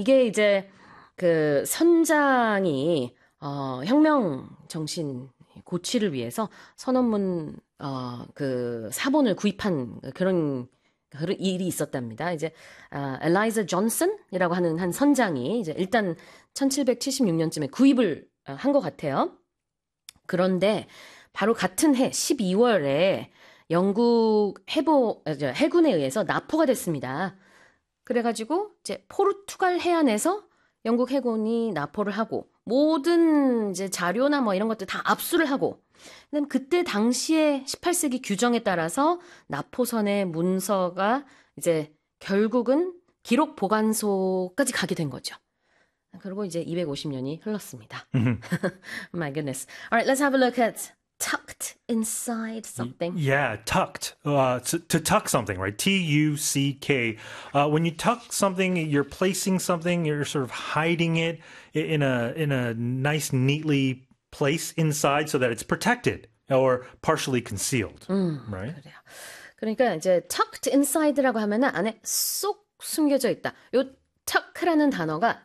이게 이제 그 선장이 혁명 정신 고취를 위해서 선언문 그 사본을 구입한 그런 일이 있었답니다. 이제 엘라이자 존슨이라고 하는 한 선장이 이제 일단 1776년쯤에 구입을 한 것 같아요. 그런데 바로 같은 해 12월에 영국 해군에 의해서 납포가 됐습니다. 그래가지고 이제 포르투갈 해안에서 영국 해군이 납포를 하고 모든 이제 자료나 뭐 이런 것들 다 압수를 하고 그다음 그때 당시에 18세기 규정에 따라서 납포선의 문서가 이제 결국은 기록 보관소까지 가게 된 거죠. 그리고 이제 250년이 흘렀습니다. My goodness. All right, let's have a look at tucked inside something. Yeah, tucked. To tuck something, right? T-U-C-K. When you tuck something, you're placing something, you're sort of hiding it in a nice, neatly place inside so that it's protected or partially concealed, right? 그래요. 그러니까 이제 tucked inside라고 하면은 안에 쏙 숨겨져 있다. 요 tuck라는 단어가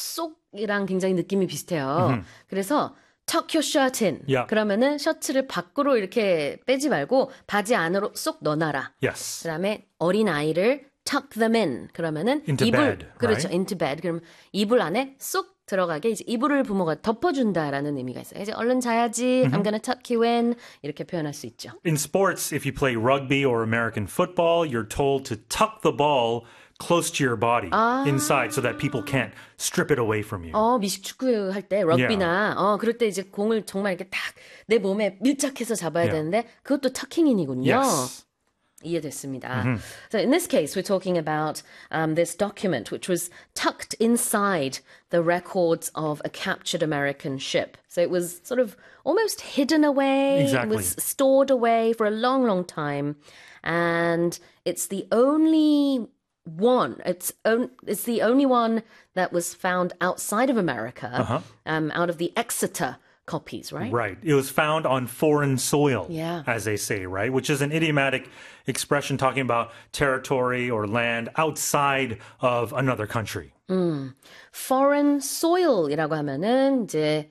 쏙이랑 굉장히 느낌이 비슷해요. 그래서 tuck your shirt in. Yeah. 그러면은 셔츠를 밖으로 이렇게 빼지 말고 바지 안으로 쏙 넣어놔라. Yes. 그다음에 어린 아이를 tuck them in. 그러면은 Into 이불 bed, 그렇죠. right? into bed. 그럼 이불 안에 쏙 들어가게 이제 이불을 부모가 덮어준다라는 의미가 있어요. 이제 얼른 자야지. I'm gonna tuck you in. 이렇게 표현할 수 있죠. In sports, if you play rugby or American football, you're told to tuck the ball close to your body inside so that people can't strip it away from you. 미식축구 할 때, 럭비나, 그럴 때 이제 공을 정말 이렇게 딱 내 몸에 밀착해서 잡아야 되는데, 그것도 터킹인이군요. Yes. 이해됐습니다. So in this case, we're talking about this document, which was tucked inside the records of a captured American ship. So it was sort of almost hidden away. Exactly. It was stored away for a long, long time. And it's the only one. It's the only one that was found outside of America, out of the Exeter copies, right? Right. It was found on foreign soil, Yeah. as they say, right? Which is an idiomatic expression talking about territory or land outside of another country. Foreign soil이라고 하면은 이제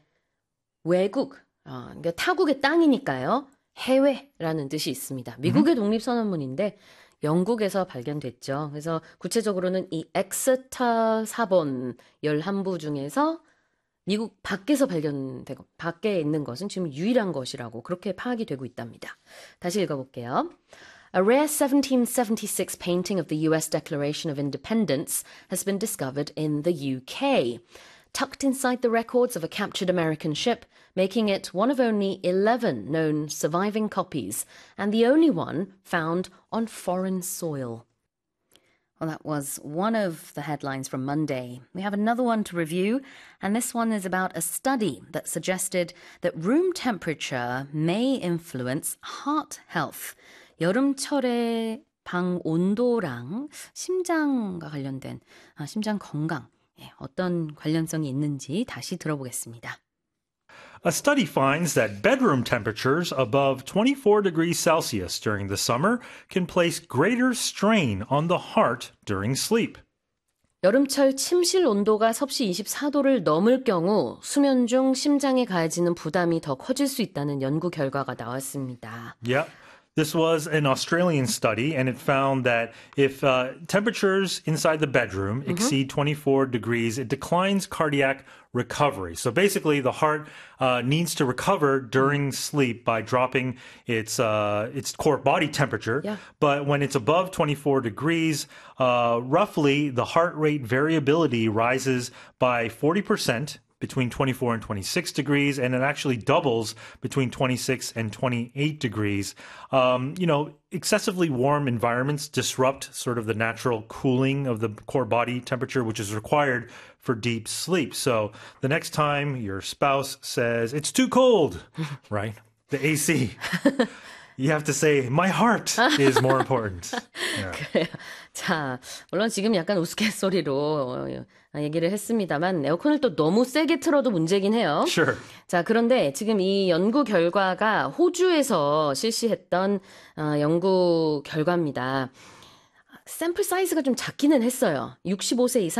외국, 그러니까 타국의 땅이니까요. 해외라는 뜻이 있습니다. 미국의 독립선언문인데 영국에서 발견됐죠. 그래서 구체적으로는 이 엑스터 사본 11부 중에서 미국 밖에서 발견되고 밖에 있는 것은 지금 유일한 것이라고 그렇게 파악이 되고 있답니다. 다시 읽어볼게요. A rare 1776 painting of the US Declaration of Independence has been discovered in the UK, tucked inside the records of a captured American ship, making it one of only 11 known surviving copies and the only one found on foreign soil. Well, that was one of the headlines from Monday. We have another one to review, and this one is about a study that suggested that room temperature may influence heart health. 여름철에 방 온도랑 심장과 관련된 심장 건강 어떤 관련성이 있는지 다시 들어보겠습니다. A study finds that bedroom temperatures above 24 degrees Celsius during the summer can place greater strain on the heart during sleep. 여름철 침실 온도가 섭씨 24도를 넘을 경우 수면 중 심장에 가해지는 부담이 더 커질 수 있다는 연구 결과가 나왔습니다. Yeah. This was an Australian study, and it found that if temperatures inside the bedroom exceed 24 degrees, it declines cardiac recovery. So basically, the heart needs to recover during sleep by dropping its core body temperature. Yeah. But when it's above 24 degrees, roughly the heart rate variability rises by 40%. Between 24 and 26 degrees, and it actually doubles between 26 and 28 degrees. Excessively warm environments disrupt sort of the natural cooling of the core body temperature, which is required for deep sleep. So the next time your spouse says, it's too cold, right? The AC. You have to say, my heart is more important. Yeah. 그래요. 자, 물론 지금 약간 우스갯소리로 얘기를 했습니다만 에어컨을 또 너무 세게 틀어도 문제긴 해요. Sure. 자, 그런데 지금 이 연구 결과가 호주에서 실시했던 연구 결과입니다. 샘플 사이즈가 좀 작기는 했어요. 65세 이상